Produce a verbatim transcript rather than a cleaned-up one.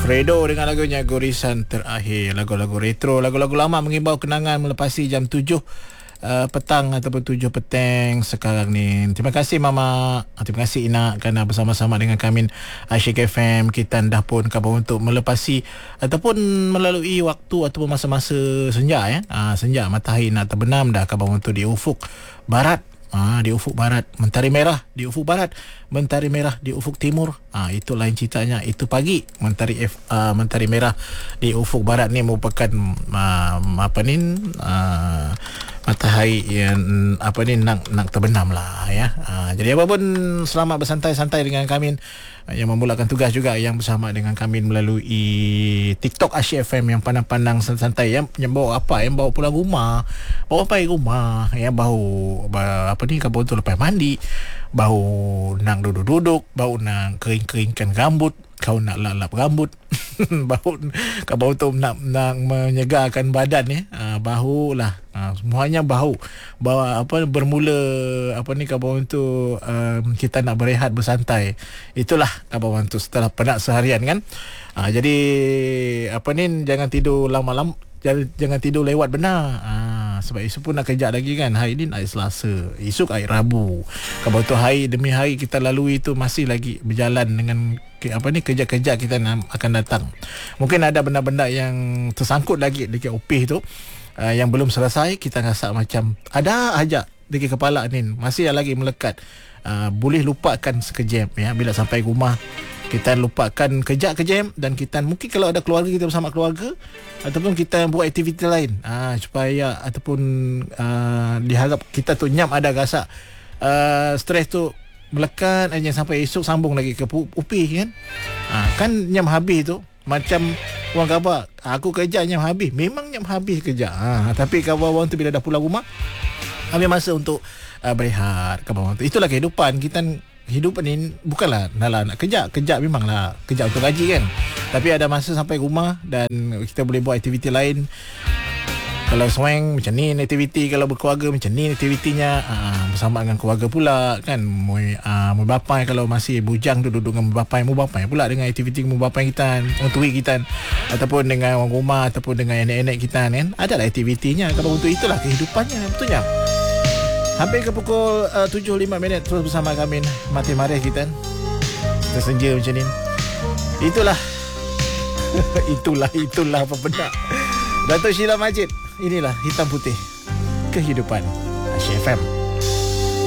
Fredo dengan lagunya Gorisan Terakhir. Lagu-lagu retro, lagu-lagu lama mengimbau kenangan melepasi jam tujuh uh, petang ataupun tujuh petang sekarang ni. Terima kasih Mama, terima kasih Ina kerana bersama-sama dengan kami Asyik F M. Kita dah pun khabar untuk melepasi ataupun melalui waktu ataupun masa-masa senja ya. Uh, senja matahari nak terbenam dah, khabar untuk di ufuk barat. Ah, di ufuk barat, mentari merah di ufuk barat, mentari merah di ufuk timur. Ah, itu lain ceritanya. Itu pagi mentari F, uh, mentari merah di ufuk barat ni merupakan uh, apa ni uh, matahari yang apa ni nak nak terbenam lah ya. Uh, jadi apa pun selamat bersantai-santai dengan kami uh, yang memulakan tugas juga yang bersama dengan kami melalui TikTok Asyik F M yang pandang-pandang santai yang, yang bawa apa yang bawa pulang rumah, bawa apa rumah yang bau, bau apa ni kau tu lepas mandi, bau nak duduk-duduk, bau nak kering-keringkan rambut, kau nak lap-lap rambut, bau kau tu nak nak menyegarkan badan ni, ha, bau lah, ha, semuanya bau. Bawa apa bermula apa ni kau tu um, kita nak berehat bersantai. Itulah kau tu setelah penat seharian kan. Ha, jadi apa ni jangan tidur lama-lama, jangan, jangan tidur lewat benar. Ha, sebab esok pun nak kerja lagi kan. Hari ni hari Selasa, esok hari Rabu. Kalau tu hari demi hari kita lalui itu masih lagi berjalan dengan apa ni kerja-kerja kita akan datang. Mungkin ada benda-benda yang tersangkut lagi dekat upih tu uh, yang belum selesai. Kita rasa macam ada aja dekat kepala ni masih lagi melekat. Uh, boleh lupakan sekejap ya. Bila sampai rumah kita lupakan kejap-kejap dan kita mungkin kalau ada keluarga kita bersama keluarga ataupun kita buat aktiviti lain aa, supaya ataupun aa, diharap kita tu nyam ada rasa aa, stres tu melekat aja sampai esok sambung lagi ke upih kan. Aa, kan nyam habis tu macam orang kata aku kerja nyam habis, memang nyam habis kerja. Aa, tapi kawan-kawan tu bila dah pulang rumah ambil masa untuk aa, berehat kawan-kawan tu. Itulah kehidupan kita. Hidup ni bukanlah nak kerja. Kerja memanglah kerja untuk gaji kan. Tapi ada masa sampai rumah dan kita boleh buat aktiviti lain. Kalau swing macam ni aktiviti, kalau berkeluarga macam ni aktivitinya. Aa, bersama dengan keluarga pula kan. Mui uh, bapai kalau masih bujang tu duduk dengan bapai, mu bapai pula dengan aktiviti mu bapai kita, untuk kita ataupun dengan orang rumah ataupun dengan anak-anak kita kan. Adalah aktivitinya. Kalau untuk itulah kehidupannya betulnya. Hampir ke pukul uh, tujuh lima minit terus bersama kami mati marih kita. Kita senja macam ni. Itulah. itulah itulah apa benda. Dato' Sheila Majid. Inilah hitam putih kehidupan Asyik F M.